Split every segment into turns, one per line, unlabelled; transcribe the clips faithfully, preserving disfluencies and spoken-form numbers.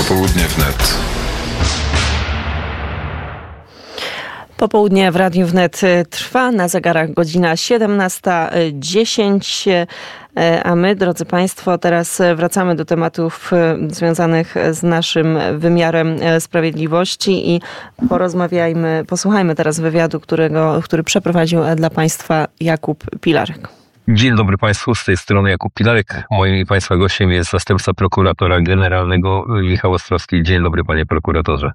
Popołudnie wnet.
Popołudnie w Radiu Wnet trwa, na zegarach godzina siedemnasta dziesięć, a my, drodzy Państwo, teraz wracamy do tematów związanych z naszym wymiarem sprawiedliwości i porozmawiajmy, posłuchajmy teraz wywiadu, którego, który przeprowadził dla Państwa Jakub Pilarek.
Dzień dobry Państwu, z tej strony Jakub Pilarek. Moim i Państwa gościem jest zastępca prokuratora generalnego Michał Ostrowski. Dzień dobry, panie prokuratorze.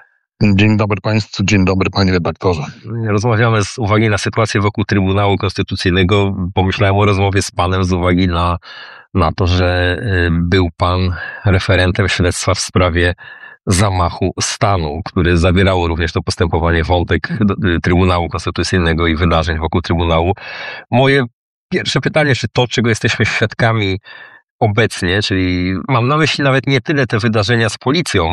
Dzień dobry Państwu, dzień dobry panie redaktorze.
Rozmawiamy z uwagi na sytuację wokół Trybunału Konstytucyjnego. Pomyślałem o rozmowie z panem z uwagi na, na to, że był pan referentem śledztwa w sprawie zamachu stanu, który zawierało również to postępowanie wątek Trybunału Konstytucyjnego i wydarzeń wokół Trybunału. Moje pierwsze pytanie, czy to, czego jesteśmy świadkami obecnie, czyli mam na myśli nawet nie tyle te wydarzenia z policją,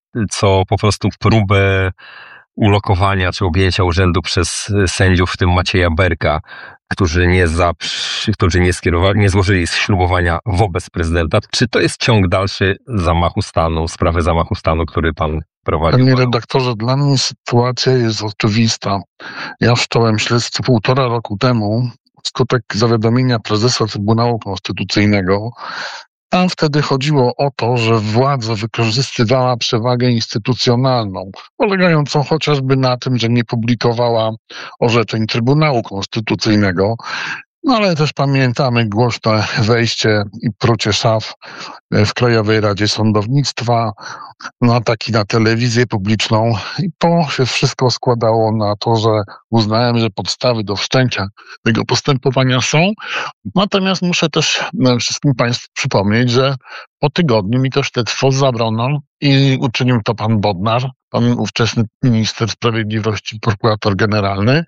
co po prostu próbę ulokowania czy objęcia urzędu przez sędziów, w tym Macieja Berka, którzy nie, zaprzy, którzy nie, skierowali, nie złożyli ślubowania wobec prezydenta. Czy to jest ciąg dalszy zamachu stanu, sprawy zamachu stanu, który pan prowadził?
Panie redaktorze, dla mnie sytuacja jest oczywista. Ja wszcząłem śledztwo półtora roku temu wskutek zawiadomienia prezesa Trybunału Konstytucyjnego. Tam wtedy chodziło o to, że władza wykorzystywała przewagę instytucjonalną, polegającą chociażby na tym, że nie publikowała orzeczeń Trybunału Konstytucyjnego. No ale też pamiętamy głośne wejście i prucie szaf w Krajowej Radzie Sądownictwa, no ataki na telewizję publiczną i to się wszystko składało na to, że uznałem, że podstawy do wszczęcia tego postępowania są. Natomiast muszę też wszystkim Państwu przypomnieć, że po tygodniu mi to śledztwo zabrono i uczynił to pan Bodnar, pan ówczesny minister sprawiedliwości, prokurator generalny.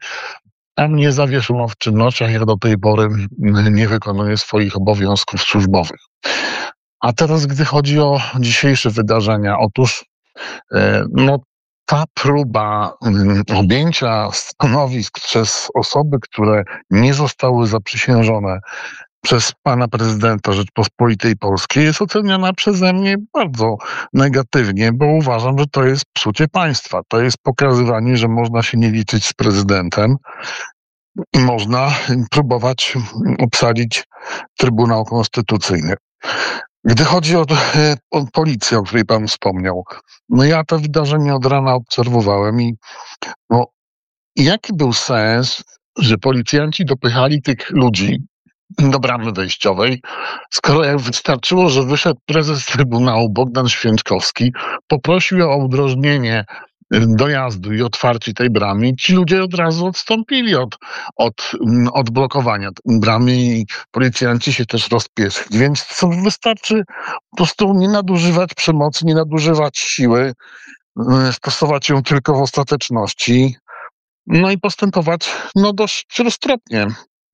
A mnie zawieszono w czynnościach, ja do tej pory nie wykonuję swoich obowiązków służbowych. A teraz, gdy chodzi o dzisiejsze wydarzenia, otóż no, ta próba objęcia stanowisk przez osoby, które nie zostały zaprzysiężone przez pana prezydenta Rzeczpospolitej Polskiej, jest oceniana przeze mnie bardzo negatywnie, bo uważam, że to jest psucie państwa. To jest pokazywanie, że można się nie liczyć z prezydentem i można próbować obsadzić Trybunał Konstytucyjny. Gdy chodzi o, o policję, o której pan wspomniał, no ja to wydarzenie od rana obserwowałem i no, jaki był sens, że policjanci dopychali tych ludzi do bramy wejściowej, skoro jak wystarczyło, że wyszedł prezes Trybunału Bogdan Święczkowski, poprosił o udrożnienie dojazdu i otwarcie tej bramy, ci ludzie od razu odstąpili od, od, od blokowania bramy i policjanci się też rozpieszli. Więc co wystarczy po prostu nie nadużywać przemocy, nie nadużywać siły, stosować ją tylko w ostateczności, no i postępować no dość roztropnie.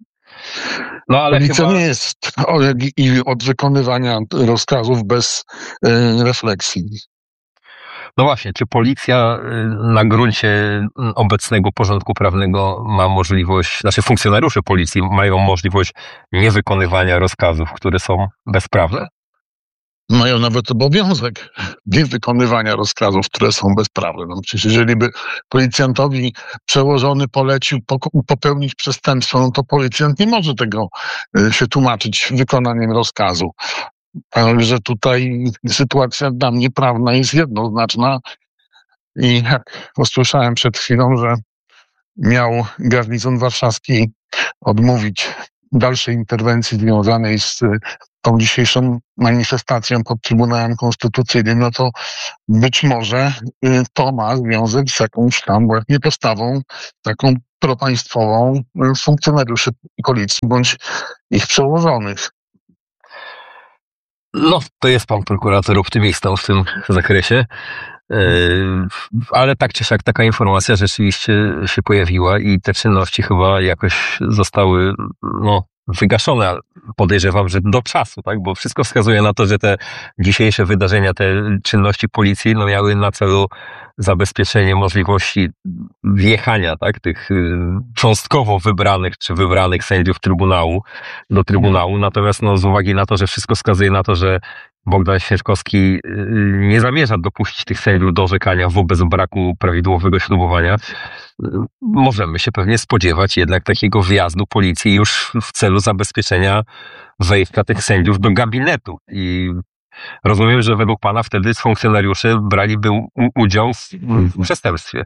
No, ale
Policja
chyba...
nie jest i od wykonywania rozkazów bez y, refleksji.
No właśnie, czy policja na gruncie obecnego porządku prawnego ma możliwość, znaczy funkcjonariusze policji mają możliwość niewykonywania rozkazów, które są bezprawne?
Mają nawet obowiązek niewykonywania rozkazów, które są bezprawne. No przecież jeżeli by policjantowi przełożony polecił popełnić przestępstwo, no to policjant nie może tego się tłumaczyć wykonaniem rozkazu. Także tutaj sytuacja dla mnie prawna jest jednoznaczna i jak usłyszałem przed chwilą, że miał garnizon warszawski odmówić dalszej interwencji związanej z tą dzisiejszą manifestacją pod Trybunałem Konstytucyjnym, no to być może to ma związek z jakąś tam właśnie postawą taką propaństwową funkcjonariuszy policji bądź ich przełożonych.
No, to jest pan prokurator optymistą w tym zakresie, ale tak czy siak taka informacja rzeczywiście się pojawiła i te czynności chyba jakoś zostały, no, wygaszone. Podejrzewam, że do czasu, tak? Bo wszystko wskazuje na to, że te dzisiejsze wydarzenia, te czynności policji, no, miały na celu zabezpieczenie możliwości wjechania, tak? Tych cząstkowo wybranych czy wybranych sędziów Trybunału do Trybunału. Natomiast no, z uwagi na to, że wszystko wskazuje na to, że Bogdan Święczkowski nie zamierza dopuścić tych sędziów do orzekania wobec braku prawidłowego ślubowania, możemy się pewnie spodziewać jednak takiego wjazdu policji już w celu zabezpieczenia wejścia tych sędziów do gabinetu. I rozumiem, że według pana wtedy funkcjonariusze braliby u- udział w, w przestępstwie.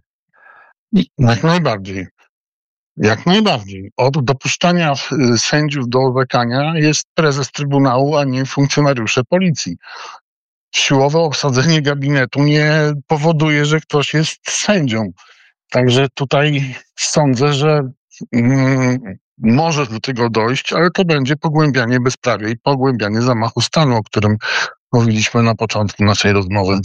Jak najbardziej. Jak najbardziej. Od dopuszczania y, sędziów do orzekania jest prezes Trybunału, a nie funkcjonariusze policji. Siłowe obsadzenie gabinetu nie powoduje, że ktoś jest sędzią. Także tutaj sądzę, że mm, może do tego dojść, ale to będzie pogłębianie bezprawia i pogłębianie zamachu stanu, o którym mówiliśmy na początku naszej rozmowy.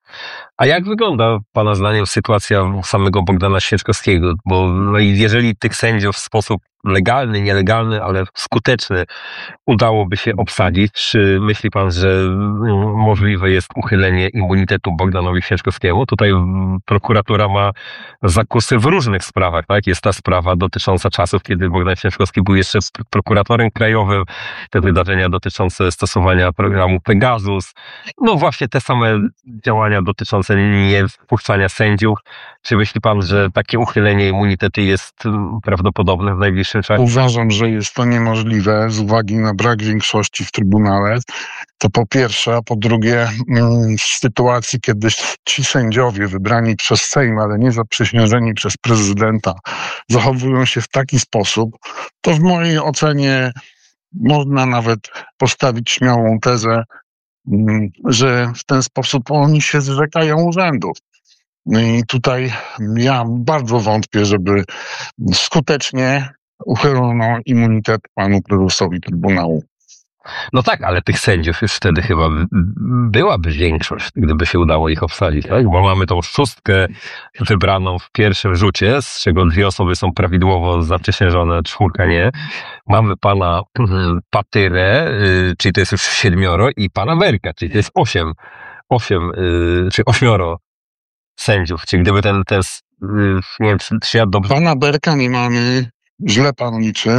A jak wygląda pana zdaniem sytuacja samego Bogdana Święczkowskiego? Bo no i jeżeli tych sędziów w sposób legalny, nielegalny, ale skuteczny udałoby się obsadzić, czy myśli pan, że mm, możliwe jest uchylenie immunitetu Bogdanowi Święczkowskiemu? Tutaj mm, prokuratura ma zakusy w różnych sprawach, tak? Jest ta sprawa dotycząca czasów, kiedy Bogdan Święczkowski był jeszcze prokuratorem krajowym, te wydarzenia dotyczące stosowania programu Pegasus, no właśnie te same działania dotyczące niewpuszczania sędziów. Czy myśli pan, że takie uchylenie immunitetu jest mm, prawdopodobne w najbliższym czasie?
Uważam, że jest to niemożliwe z uwagi na brak większości w Trybunale. To po pierwsze, a po drugie mm, w sytuacji, kiedy ci sędziowie wybrani przez Sejm, ale nie zaprzysiężeni przez prezydenta, zachowują się w taki sposób, to w mojej ocenie można nawet postawić śmiałą tezę, mm, że w ten sposób oni się zrzekają urzędów. No i tutaj ja bardzo wątpię, żeby skutecznie uchylono immunitet panu prezesowi Trybunału.
No tak, ale tych sędziów już wtedy chyba by- byłaby większość, gdyby się udało ich obsadzić, tak? Bo mamy tą szóstkę wybraną w pierwszym rzucie, z czego dwie osoby są prawidłowo zaprzysiężone, czwórka nie. Mamy pana mhm, Patyrę, y, czyli to jest już siedmioro, i pana Berka, czyli to jest osiem, osiem, y, czy ośmioro sędziów. Czyli gdyby ten, ten s- y, nie wiem, czy, czy ja dobrze...
Pana Berka nie mamy, źle pan liczy,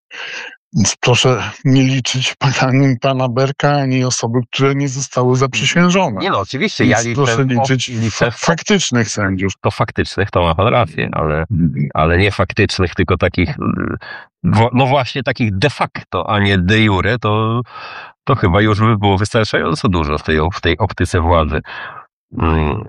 więc proszę nie liczyć ani pana Berka, ani osoby, które nie zostały zaprzysiężone.
Nie no, oczywiście, ja
Więc
liczę,
proszę
w-
liczyć
liczę
fa-
w
faktycznych sędziów.
to faktycznych, to ma pan rację, ale, ale nie faktycznych, tylko takich, y, wo- no właśnie takich de facto, a nie de jure, to, to chyba już by było wystarczająco dużo w tej, w tej optyce władzy. Mm,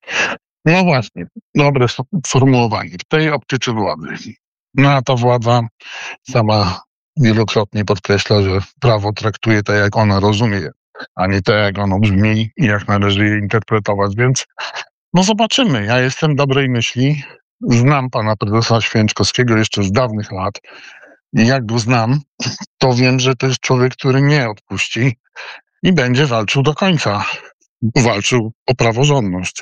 No właśnie, dobre s- sformułowanie. W tej optyce władzy. No a ta władza sama wielokrotnie podkreśla, że prawo traktuje tak, jak ona rozumie, a nie tak, jak ono brzmi i jak należy je interpretować. Więc no zobaczymy. Ja jestem dobrej myśli. Znam pana prezesa Święczkowskiego jeszcze z dawnych lat. I jak go znam, to wiem, że to jest człowiek, który nie odpuści i będzie walczył do końca. Walczył o praworządność.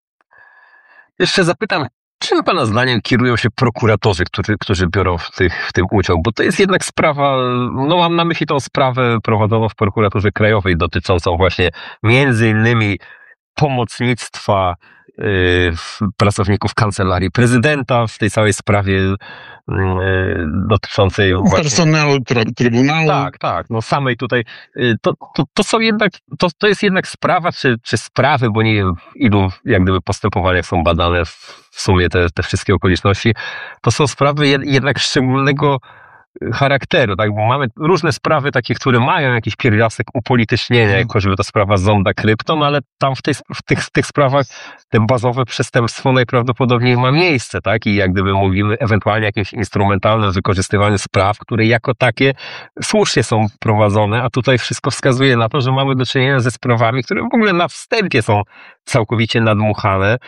Jeszcze zapytam, czym pana zdaniem kierują się prokuratorzy, którzy, którzy biorą w, tych, w tym udział? Bo to jest jednak sprawa, no mam na myśli tą sprawę prowadzoną w prokuraturze krajowej dotyczącą właśnie między innymi pomocnictwa y, w- pracowników kancelarii prezydenta w tej całej sprawie y, dotyczącej właśnie...
Personelu try- Trybunału.
Tak, tak, no samej tutaj, y, to, to, to są jednak, to, to jest jednak sprawa, czy, czy sprawy, bo nie wiem w ilu jak gdyby postępowaniach są badane w, w sumie te, te wszystkie okoliczności, to są sprawy jed, jednak szczególnego charakteru, tak, bo mamy różne sprawy takie, które mają jakiś pierwiastek upolitycznienia, jak choćby ta sprawa Zonda Krypton, ale tam w, tej, w, tych, w tych sprawach te bazowe przestępstwo najprawdopodobniej ma miejsce, tak, i jak gdyby mówimy ewentualnie o jakimś instrumentalnym wykorzystywaniu spraw, które jako takie słusznie są prowadzone, a tutaj wszystko wskazuje na to, że mamy do czynienia ze sprawami, które w ogóle na wstępie są całkowicie nadmuchane.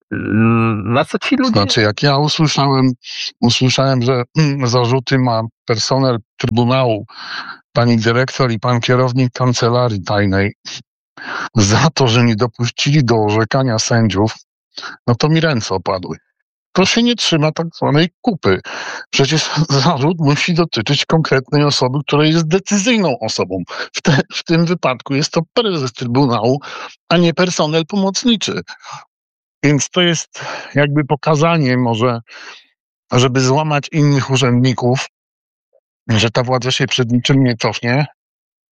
Na co ci ludzie...
Znaczy, jak ja usłyszałem, usłyszałem, że mm, zarzuty ma personel Trybunału, pani dyrektor i pan kierownik kancelarii tajnej za to, że nie dopuścili do orzekania sędziów, no to mi ręce opadły. To się nie trzyma tak zwanej kupy. Przecież zarzut musi dotyczyć konkretnej osoby, która jest decyzyjną osobą. W, te, w tym wypadku jest to prezes Trybunału, a nie personel pomocniczy. Więc to jest jakby pokazanie może, żeby złamać innych urzędników, że ta władza się przed niczym nie cofnie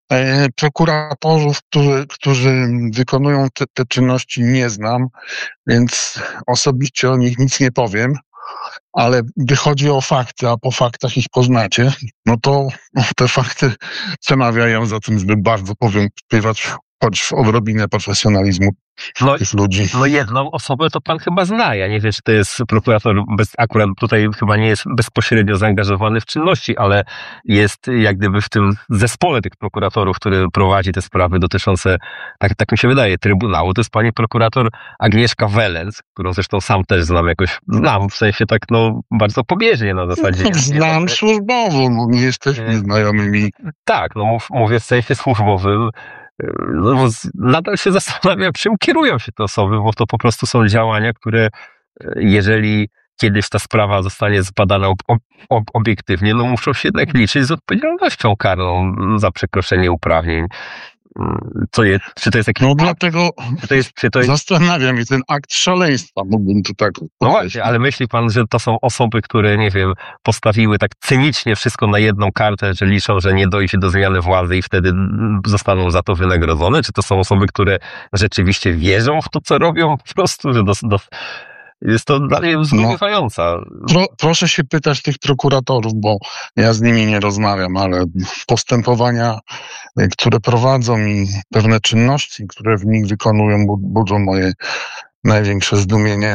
Prokuratorów, którzy, którzy wykonują te, te czynności, nie znam, więc osobiście o nich nic nie powiem, ale gdy chodzi o fakty, a po faktach ich poznacie, no to te fakty przemawiają za tym, żeby bardzo powątpiewać choć w odrobinę profesjonalizmu
No,
tych ludzi.
no jedną osobę to pan chyba zna. Ja nie wiem, czy to jest prokurator, bez, akurat tutaj chyba nie jest bezpośrednio zaangażowany w czynności, ale jest jak gdyby w tym zespole tych prokuratorów, który prowadzi te sprawy dotyczące, tak, tak mi się wydaje, Trybunału. To jest pani prokurator Agnieszka Welec, którą zresztą sam też znam jakoś, znam w sensie tak no bardzo pobieżnie na zasadzie.
No, znam służbowo, no nie jesteśmy znajomymi.
Tak, no mów, mówię w sensie służbowym. No, bo nadal się zastanawiam, czym kierują się te osoby, bo to po prostu są działania, które jeżeli kiedyś ta sprawa zostanie zbadana ob, ob, obiektywnie, no muszą się jednak liczyć z odpowiedzialnością karną za przekroczenie uprawnień. Co jest, czy to jest jakiś...
No dlatego
czy to jest, czy to jest...
zastanawiam się, ten akt szaleństwa, mógłbym to tak...
No właśnie, ale myśli pan, że to są osoby, które, nie wiem, postawiły tak cynicznie wszystko na jedną kartę, że liczą, że nie dojdzie do zmiany władzy i wtedy zostaną za to wynagrodzone? Czy to są osoby, które rzeczywiście wierzą w to, co robią? Po prostu, że do, do... jest to dla mnie zdumiewająca.
No, pro, proszę się pytać tych prokuratorów, bo ja z nimi nie rozmawiam, ale postępowania, które prowadzą i pewne czynności, które w nich wykonują, budzą moje największe zdumienie.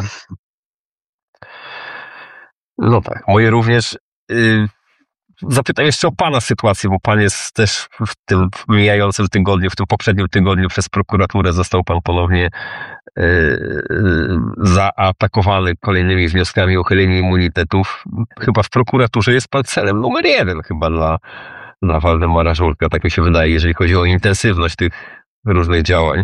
No tak, moje również. Yy, zapytam jeszcze o pana sytuację, bo pan jest też w tym mijającym tygodniu, w tym poprzednim tygodniu przez prokuraturę został pan ponownie yy, zaatakowany kolejnymi wnioskami o uchylenie immunitetów. Chyba w prokuraturze jest pan celem numer jeden chyba dla, dla Waldemara Żurka, tak mi się wydaje, jeżeli chodzi o intensywność tych różnych działań.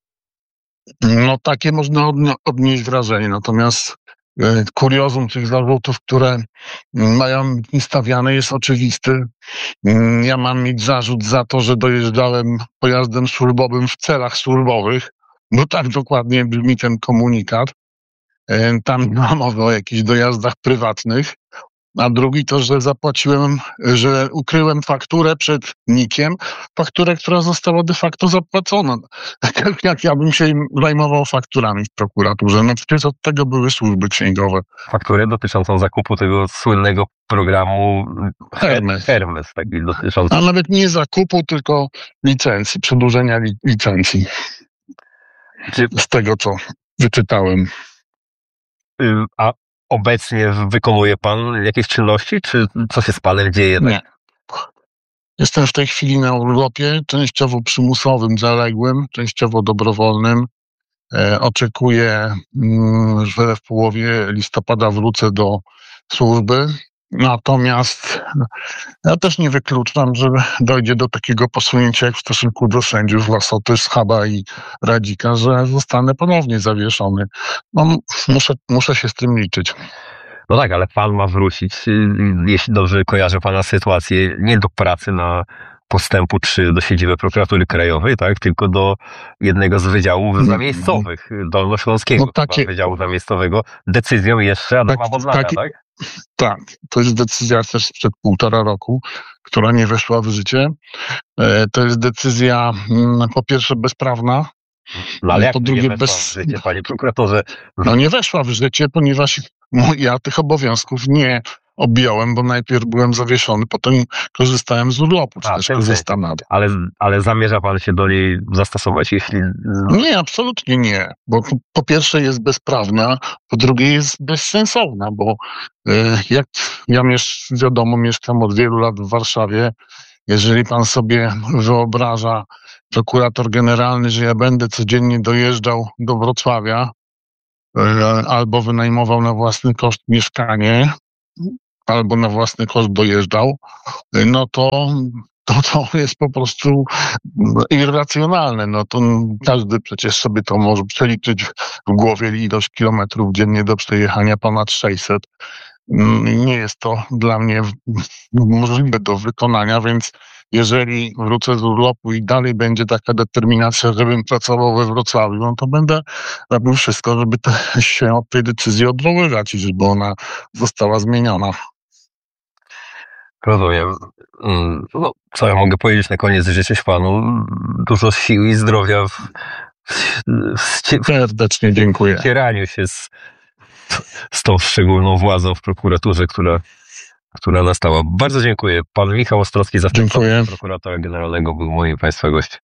No takie można odnieść wrażenie, natomiast kuriozum tych zarzutów, które mają być stawiane, jest oczywisty. Ja mam mieć zarzut za to, że dojeżdżałem pojazdem służbowym w celach służbowych, bo tak dokładnie brzmi ten komunikat. Tam nie ma mowy o jakichś dojazdach prywatnych. A drugi to, że zapłaciłem, że ukryłem fakturę przed nikiem, fakturę, która została de facto zapłacona. Jak, jak ja bym się zajmował fakturami w prokuraturze, no przecież od tego były służby księgowe.
Fakturę dotyczącą zakupu tego słynnego programu
Hermes.
Hermes, taki dotyczący.
A nawet nie zakupu, tylko licencji, przedłużenia li, licencji. Czy... Z tego, co wyczytałem.
A obecnie wykonuje pan jakieś czynności, czy co się z panem dzieje?
Nie. Jestem w tej chwili na urlopie, częściowo przymusowym, zaległym, częściowo dobrowolnym. E, oczekuję, mm, że w połowie listopada wrócę do służby. Natomiast ja też nie wykluczam, że dojdzie do takiego posunięcia jak w stosunku do sędziów Lasoty, Schaba i Radzika, że zostanę ponownie zawieszony. No, muszę, muszę się z tym liczyć.
No tak, ale pan ma wrócić, jeśli dobrze kojarzę pana sytuację, nie do pracy na postępu trzy do siedziby prokuratury krajowej, tak, tylko do jednego z wydziałów zamiejscowych, dolnośląskiego
no takie,
wydziału zamiejscowego, decyzją jeszcze Adama tak, Bodnara, tak? Tak?
Tak, to jest decyzja też sprzed półtora roku, która nie weszła w życie. To jest decyzja po pierwsze bezprawna,
no ale jak po drugie nie bez... w życie, panie prokuratorze?
No nie weszła w życie, ponieważ ja tych obowiązków nie objąłem, bo najpierw byłem zawieszony, potem korzystałem z urlopu, czy A, też korzystam nadal.
Ale, ale zamierza pan się do niej zastosować, jeśli...
Nie, absolutnie nie, bo po, po pierwsze jest bezprawna, po drugie jest bezsensowna, bo y, jak ja miesz, wiadomo, mieszkam od wielu lat w Warszawie, jeżeli pan sobie wyobraża, prokurator generalny, że ja będę codziennie dojeżdżał do Wrocławia y, albo wynajmował na własny koszt mieszkanie, albo na własny koszt dojeżdżał, no to, to to jest po prostu irracjonalne. No to każdy przecież sobie to może przeliczyć w głowie ilość kilometrów dziennie do przejechania, ponad sześćset. Nie jest to dla mnie możliwe do wykonania, więc jeżeli wrócę z urlopu i dalej będzie taka determinacja, żebym pracował we Wrocławiu, no to będę robił wszystko, żeby te, się od tej decyzji odwoływać i żeby ona została zmieniona.
Rozumiem. No, co ja mogę powiedzieć na koniec? Życzyć panu dużo sił i zdrowia w, w, w,
Serdecznie dziękuję.
w cieraniu się z, z tą szczególną władzą w prokuraturze, która, która nastała. Bardzo dziękuję. Pan Michał Ostrowski, zastępca prokuratora generalnego, był moim państwa gościem.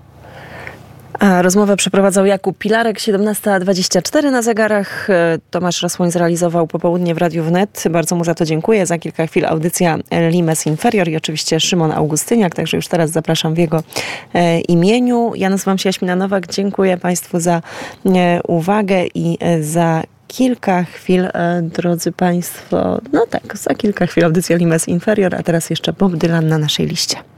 A rozmowę przeprowadzał Jakub Pilarek, siedemnasta dwadzieścia cztery na zegarach. Tomasz Rosłoń zrealizował popołudnie w Radiu Wnet. Bardzo mu za to dziękuję. Za kilka chwil audycja Limes Inferior i oczywiście Szymon Augustyniak, także już teraz zapraszam w jego e, imieniu. Ja nazywam się Jaśmina Nowak. Dziękuję Państwu za e, uwagę i e, za kilka chwil, e, drodzy Państwo, no tak, za kilka chwil audycja Limes Inferior, a teraz jeszcze Bob Dylan na naszej liście.